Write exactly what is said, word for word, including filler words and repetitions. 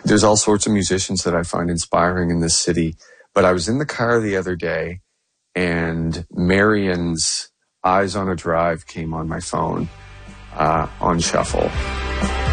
There's all sorts of musicians that I find inspiring in this city. But I was in the car the other day, and Marion's Eyes on a Drive came on my phone uh, on shuffle.